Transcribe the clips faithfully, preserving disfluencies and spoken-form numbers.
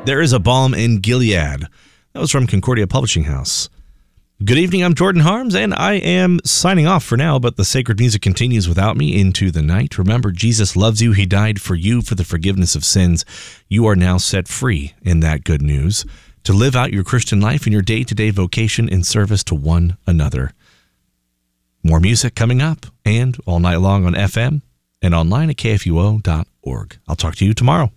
There is a balm in Gilead. That was from Concordia Publishing House. Good evening, I'm Jordan Harms, and I am signing off for now, but the sacred music continues without me into the night. Remember, Jesus loves you. He died for you for the forgiveness of sins. You are now set free in that good news to live out your Christian life in your day-to-day vocation in service to one another. More music coming up, and all night long on F M and online at K F U O dot org. I'll talk to you tomorrow.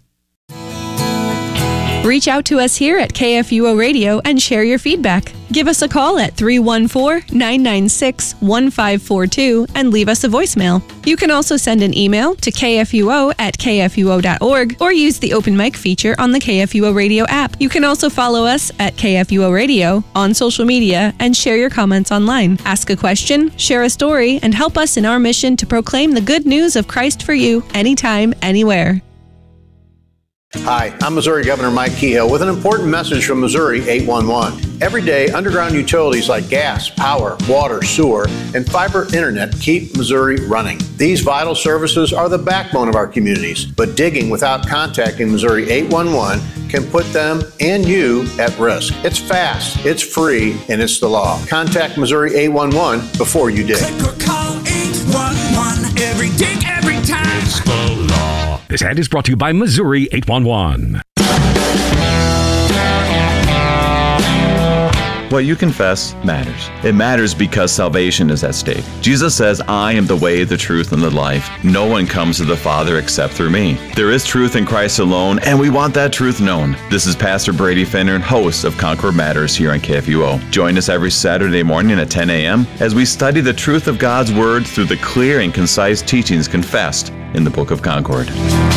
Reach out to us here at K F U O Radio and share your feedback. Give us a call at three one four, nine nine six, one five four two and leave us a voicemail. You can also send an email to K F U O at K F U O dot org or use the open mic feature on the K F U O Radio app. You can also follow us at K F U O Radio on social media and share your comments online. Ask a question, share a story, and help us in our mission to proclaim the good news of Christ for you anytime, anywhere. Hi, I'm Missouri Governor Mike Kehoe with an important message from Missouri eight one one. Every day, underground utilities like gas, power, water, sewer, and fiber internet keep Missouri running. These vital services are the backbone of our communities, but digging without contacting Missouri eight one one can put them and you at risk. It's fast, it's free, and it's the law. Contact Missouri eight one one before you dig. Click or call eight one one every dig, every time. It's the law. This ad is brought to you by Missouri eight one one. What you confess matters. It matters because salvation is at stake. Jesus says, I am the way, the truth, and the life. No one comes to the Father except through me. There is truth in Christ alone, and we want that truth known. This is Pastor Brady Finner, host of Concord Matters here on K F U O. Join us every Saturday morning at ten a.m. as we study the truth of God's Word through the clear and concise teachings confessed in the Book of Concord.